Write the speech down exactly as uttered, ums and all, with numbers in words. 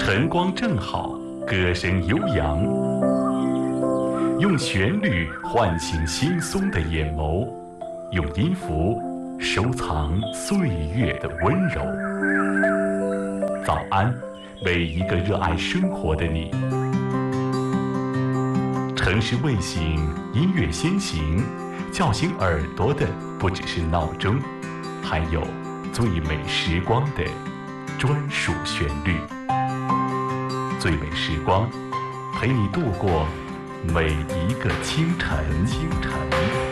晨光正好，歌声悠扬，用旋律唤醒惺忪的眼眸，用音符收藏岁月的温柔。早安，每一个热爱生活的你。城市未醒，音乐先行，叫醒耳朵的不只是闹钟，还有最美时光的专属旋律。最美时光，陪你度过每一个清晨。清晨。